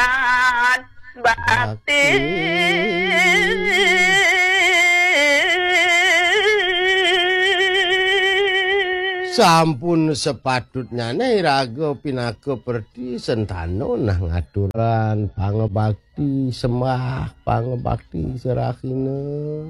bakti sampun sepatutnya raga pinaga perdi sentano nah ngaturan pangebakti sembah pangebakti serahine